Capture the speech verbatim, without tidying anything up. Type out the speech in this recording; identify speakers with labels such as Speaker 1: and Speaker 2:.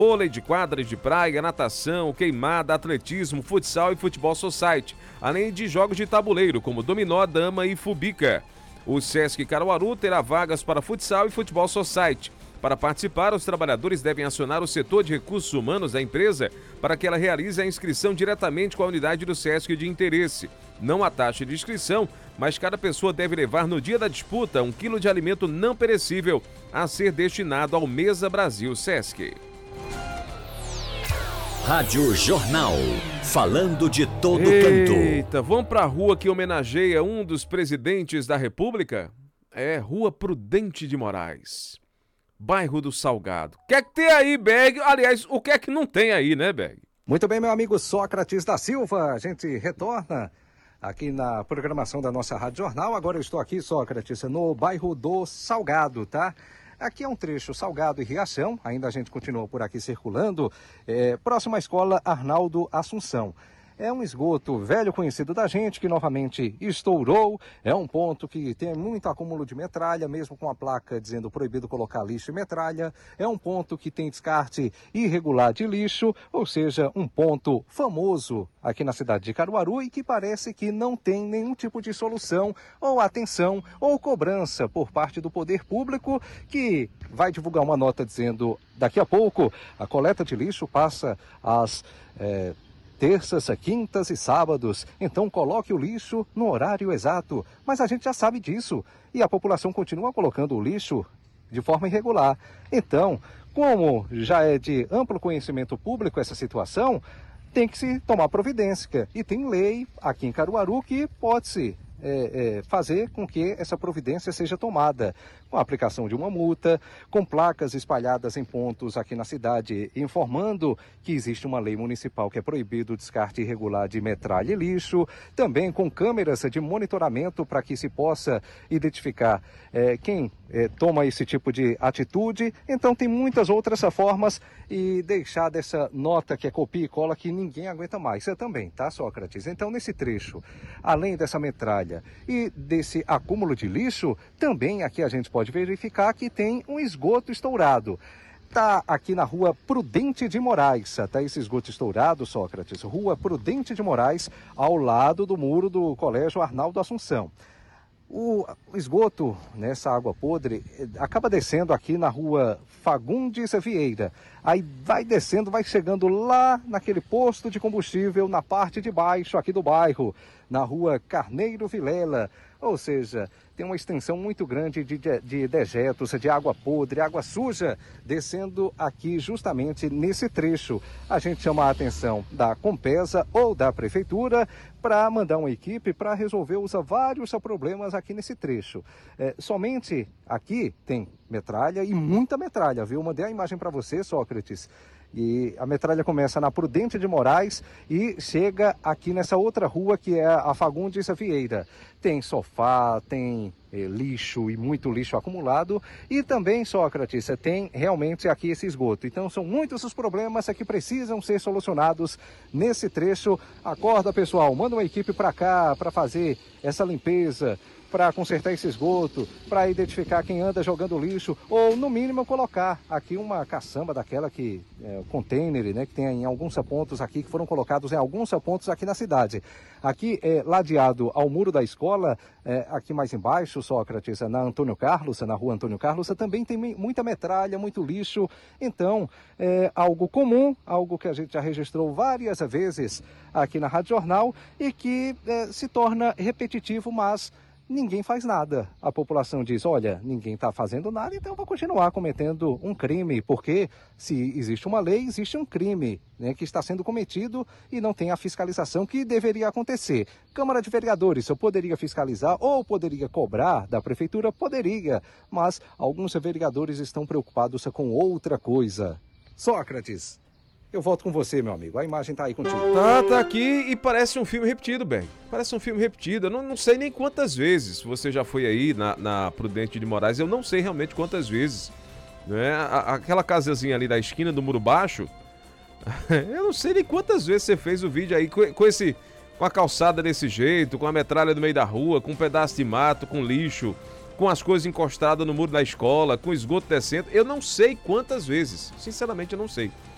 Speaker 1: vôlei de quadras de praia, natação, queimada, atletismo, futsal e futebol society, além de jogos de tabuleiro, como dominó, dama e fubica. O Sesc Caruaru terá vagas para futsal e futebol society. Para participar, os trabalhadores devem acionar o setor de recursos humanos da empresa para que ela realize a inscrição diretamente com a unidade do Sesc de interesse. Não há taxa de inscrição, mas cada pessoa deve levar no dia da disputa um quilo de alimento não perecível a ser destinado ao Mesa Brasil Sesc.
Speaker 2: Rádio Jornal, falando de todo
Speaker 1: Eita,
Speaker 2: canto.
Speaker 1: Eita, vamos para a rua que homenageia um dos presidentes da República? É Rua Prudente de Moraes, bairro do Salgado. O que é que tem aí, Berg? Aliás, o que é que não tem aí, né, Berg?
Speaker 3: Muito bem, meu amigo Sócrates da Silva, a gente retorna aqui na programação da nossa Rádio Jornal. Agora eu estou aqui, Sócrates, no bairro do Salgado, tá? Aqui é um trecho Salgado e Riachão, ainda a gente continua por aqui circulando, é, próximo à escola Arnaldo Assunção. É um esgoto velho conhecido da gente, que novamente estourou. É um ponto que tem muito acúmulo de metralha, mesmo com a placa dizendo proibido colocar lixo e metralha. É um ponto que tem descarte irregular de lixo, ou seja, um ponto famoso aqui na cidade de Caruaru e que parece que não tem nenhum tipo de solução, ou atenção, ou cobrança por parte do poder público, que vai divulgar uma nota dizendo daqui a pouco a coleta de lixo passa às... É, terças, quintas e sábados, então coloque o lixo no horário exato. Mas a gente já sabe disso e a população continua colocando o lixo de forma irregular. Então, como já é de amplo conhecimento público essa situação, tem que se tomar providência. E tem lei aqui em Caruaru que pode-se é, é, fazer com que essa providência seja tomada, com a aplicação de uma multa, com placas espalhadas em pontos aqui na cidade, informando que existe uma lei municipal que é proibido o descarte irregular de metralha e lixo, também com câmeras de monitoramento para que se possa identificar é, quem é, toma esse tipo de atitude. Então tem muitas outras formas e deixar dessa nota que é copia e cola que ninguém aguenta mais. Você também, tá, Sócrates? Então nesse trecho, além dessa metralha e desse acúmulo de lixo, também aqui a gente pode pode verificar que tem um esgoto estourado. Está aqui na Rua Prudente de Moraes, está esse esgoto estourado, Sócrates, Rua Prudente de Moraes, ao lado do muro do Colégio Arnaldo Assunção. O esgoto, nessa água podre, acaba descendo aqui na Rua Fagundes Vieira. Aí vai descendo, vai chegando lá naquele posto de combustível, na parte de baixo aqui do bairro, na Rua Carneiro Vilela. Ou seja, tem uma extensão muito grande de, de, de dejetos, de água podre, água suja, descendo aqui justamente nesse trecho. A gente chama a atenção da Compesa ou da Prefeitura para mandar uma equipe para resolver os vários problemas aqui nesse trecho. É, somente aqui tem metralha e muita metralha, viu? Mandei a imagem para você, Sócrates. E a metralha começa na Prudente de Moraes e chega aqui nessa outra rua que é a Fagundes Vieira. Tem sofá, tem eh, lixo e muito lixo acumulado e também, Sócrates, tem realmente aqui esse esgoto. Então são muitos os problemas que precisam ser solucionados nesse trecho. Acorda, pessoal, manda uma equipe para cá para fazer essa limpeza, para consertar esse esgoto, para identificar quem anda jogando lixo, ou no mínimo colocar aqui uma caçamba daquela que, é, container, né, que tem em alguns pontos aqui, que foram colocados em alguns pontos aqui na cidade. Aqui, é, ladeado ao muro da escola, é, aqui mais embaixo, Sócrates, na Antônio Carlos, na rua Antônio Carlos, também tem muita metralha, muito lixo. Então, é algo comum, algo que a gente já registrou várias vezes aqui na Rádio Jornal e que é, se torna repetitivo, mas ninguém faz nada. A população diz, olha, ninguém está fazendo nada, então eu vou continuar cometendo um crime, porque se existe uma lei, existe um crime, né, que está sendo cometido e não tem a fiscalização que deveria acontecer. Câmara de Vereadores, eu poderia fiscalizar ou poderia cobrar da Prefeitura? Poderia, mas alguns vereadores estão preocupados com outra coisa. Sócrates, eu volto com você, meu amigo. A imagem tá aí contigo.
Speaker 1: Tá, tá aqui e parece um filme repetido, bem. Parece um filme repetido. Eu não, não sei nem quantas vezes você já foi aí na, na Prudente de Moraes. Eu não sei realmente quantas vezes. Né? A, aquela casazinha ali da esquina do Muro Baixo, eu não sei nem quantas vezes você fez o vídeo aí com, com, esse, com a calçada desse jeito, com a metralha no meio da rua, com um pedaço de mato, com lixo, com as coisas encostadas no muro da escola, com esgoto descendo. Eu não sei quantas vezes. Sinceramente, eu não sei.